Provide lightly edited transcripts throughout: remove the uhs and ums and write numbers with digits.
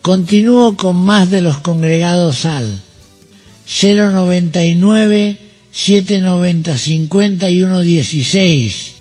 Continúo con más de los congregados al 099 790 51 16,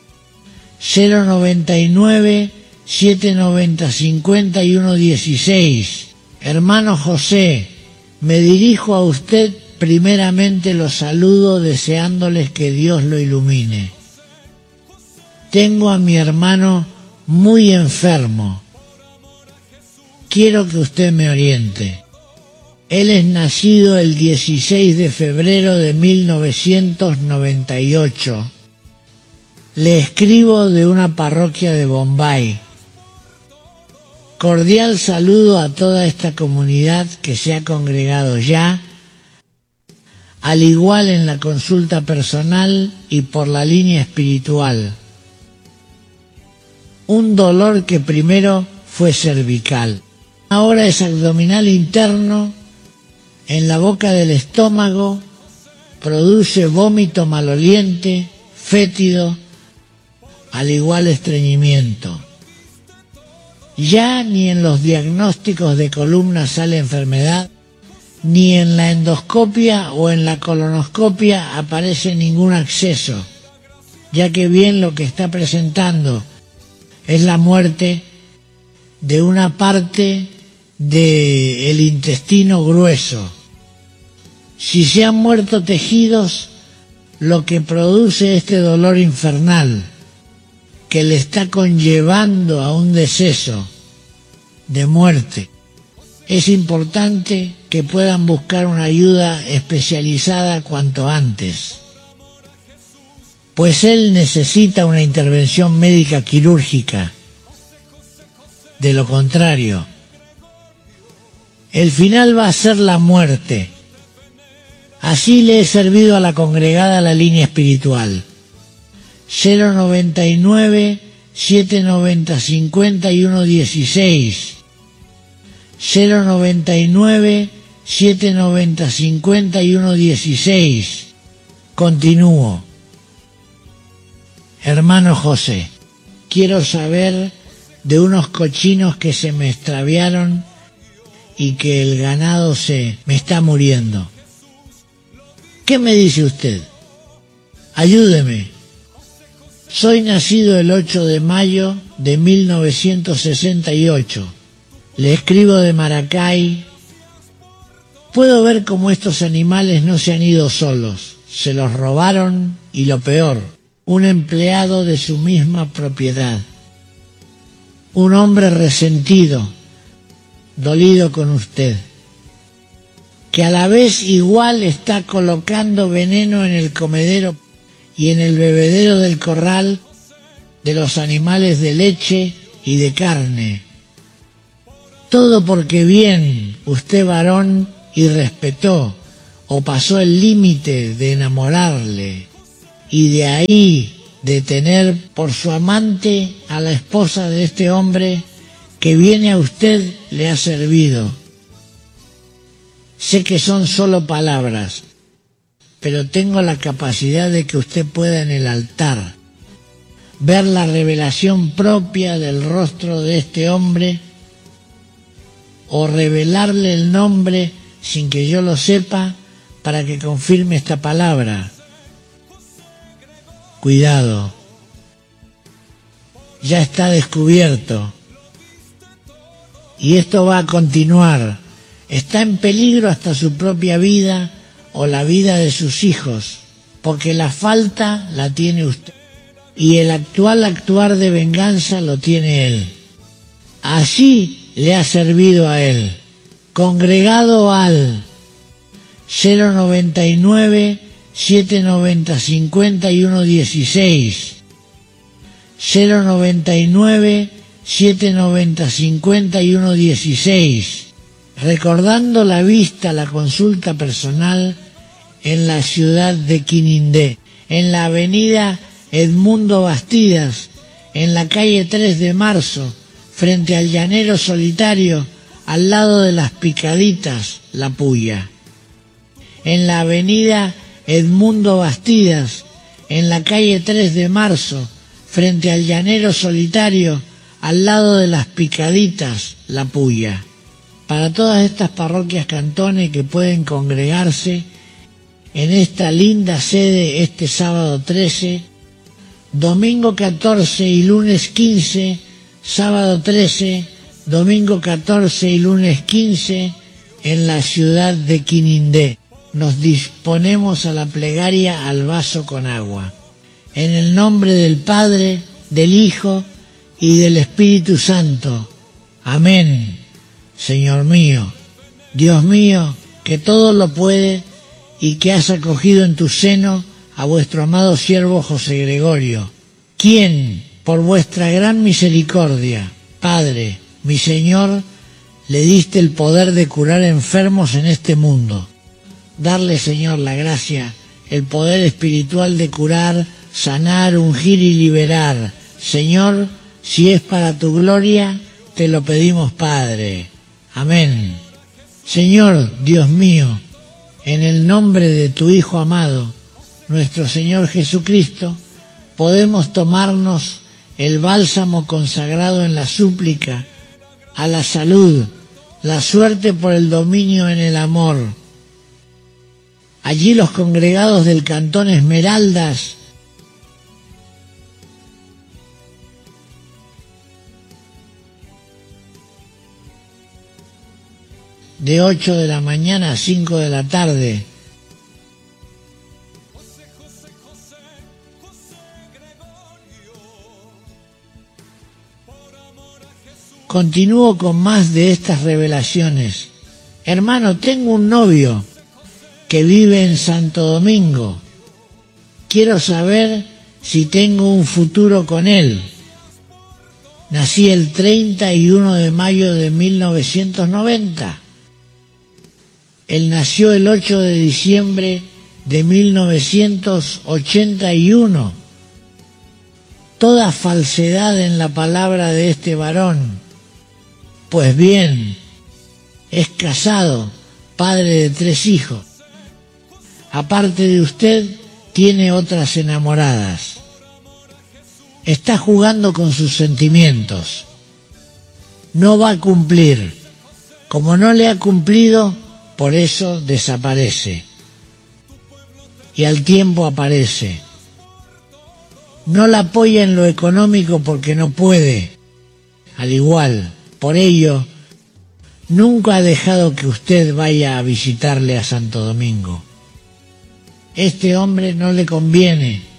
099 790 51 16. Hermano José, me dirijo a usted, primeramente los saludo deseándoles que Dios lo ilumine. Tengo a mi hermano muy enfermo. Quiero que usted me oriente. Él es nacido el 16 de febrero de 1998. Le escribo de una parroquia de Bombay. Cordial saludo a toda esta comunidad que se ha congregado ya, al igual en la consulta personal y por la línea espiritual. Un dolor que primero fue cervical, ahora es abdominal interno, en la boca del estómago, produce vómito maloliente, fétido, al igual estreñimiento. Ya ni en los diagnósticos de columna sale enfermedad, ni en la endoscopia o en la colonoscopia aparece ningún acceso, ya que bien lo que está presentando es la muerte de una parte del intestino grueso. Si se han muerto tejidos, lo que produce este dolor infernal, que le está conllevando a un deceso de muerte, es importante que puedan buscar una ayuda especializada cuanto antes, pues él necesita una intervención médica quirúrgica. De lo contrario, el final va a ser la muerte. Así le he servido a la congregada la línea espiritual. 099 790 51 16, 099 790 51 16. Continúo. Hermano José, quiero saber de unos cochinos que se me extraviaron y que el ganado se me está muriendo. ¿Qué me dice usted? Ayúdeme. Soy nacido el 8 de mayo de 1968. Le escribo de Maracay. Puedo ver cómo estos animales no se han ido solos. Se los robaron y lo peor, un empleado de su misma propiedad. Un hombre resentido, dolido con usted, que a la vez igual está colocando veneno en el comedero y en el bebedero del corral de los animales de leche y de carne. Todo porque bien usted, varón, irrespetó o pasó el límite de enamorarle y de ahí de tener por su amante a la esposa de este hombre que viene a usted le ha servido. Sé que son solo palabras, pero tengo la capacidad de que usted pueda en el altar ver la revelación propia del rostro de este hombre o revelarle el nombre sin que yo lo sepa para que confirme esta palabra. Cuidado, ya está descubierto y esto va a continuar. Está en peligro hasta su propia vida o la vida de sus hijos, porque la falta la tiene usted y el actuar de venganza lo tiene él. Así le ha servido a él. Congregado al 099 790 51 16, 099 790 51 16, recordando la vista, la consulta personal en la ciudad de Quinindé, en la avenida Edmundo Bastidas, en la calle 3 de Marzo, frente al Llanero Solitario, al lado de las Picaditas, La Puya. En la avenida Edmundo Bastidas, en la calle 3 de Marzo, frente al Llanero Solitario, al lado de las Picaditas, La Puya. para todas estas parroquias cantones que pueden congregarse en esta linda sede este sábado 13, domingo 14 y lunes 15, sábado 13, domingo 14 y lunes 15 en la ciudad de Quinindé. Nos disponemos a la plegaria al vaso con agua. En el nombre del Padre, del Hijo y del Espíritu Santo. Amén. Señor mío, Dios mío, que todo lo puede y que has acogido en tu seno a vuestro amado siervo José Gregorio, quien, por vuestra gran misericordia, Padre, mi Señor, le diste el poder de curar enfermos en este mundo. Darle, Señor, la gracia, el poder espiritual de curar, sanar, ungir y liberar. Señor, si es para tu gloria, te lo pedimos, Padre. Amén. Señor, Dios mío, en el nombre de tu Hijo amado, nuestro Señor Jesucristo, podemos tomarnos el bálsamo consagrado en la súplica a la salud, la suerte por el dominio en el amor. Allí los congregados del Cantón Esmeraldas de 8 de la mañana a 5 de la tarde. Continúo con más de estas revelaciones. Hermano, tengo un novio que vive en Santo Domingo. Quiero saber si tengo un futuro con él. Nací el 31 de mayo de 1990. Él nació el 8 de diciembre de 1981. Toda falsedad en la palabra de este varón. Pues bien, es casado, padre de 3 hijos. Aparte de usted, tiene otras enamoradas. Está jugando con sus sentimientos. No va a cumplir. Como no le ha cumplido, por eso desaparece. Y al tiempo aparece. No la apoya en lo económico porque no puede. Al igual, por ello, nunca ha dejado que usted vaya a visitarle a Santo Domingo. Este hombre no le conviene.